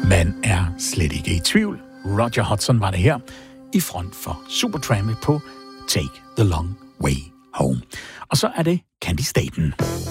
Man er slet ikke i tvivl. Roger Hodgson var det her i front for Supertramp på Take the Long Way Home. Og så er det Candy Staten.